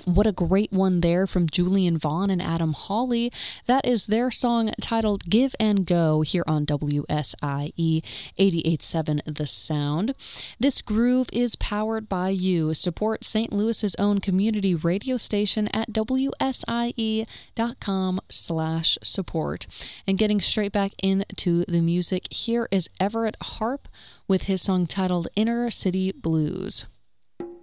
What a great one there from Julian Vaughn and Adam Hawley. That is their song titled Give and Go here on WSIE 88.7 The Sound. This groove is powered by you. Support St. Louis's own community radio station at WSIE.com/support. And getting straight back into the music, here is Everett Harp with his song titled Inner City Blues.